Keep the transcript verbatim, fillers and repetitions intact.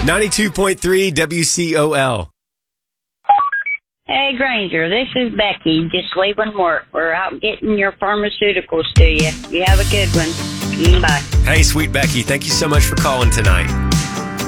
ninety-two point three W C O L. Hey, Granger, this is Becky, just leaving work. We're out getting your pharmaceuticals to you. You have a good one. Bye. Hey, sweet Becky, thank you so much for calling tonight.